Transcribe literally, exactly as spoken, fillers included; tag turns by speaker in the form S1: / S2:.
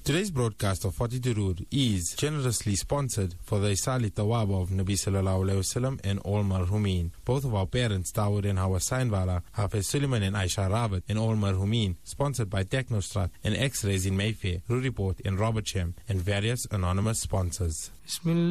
S1: Today's broadcast of Forty Durud is generously sponsored for the Isali Tawaba of Nabi Sallallahu Alaihi Wasallam and all marhumin. Both of our parents, Dawood and Hawa Sainwala, Hafiz Suleiman and Aisha Rabat, and all marhumin. Sponsored by Technostrut and X-Rays in Mayfair, Rue Report and Robert Shem, and various anonymous sponsors. Bismillah.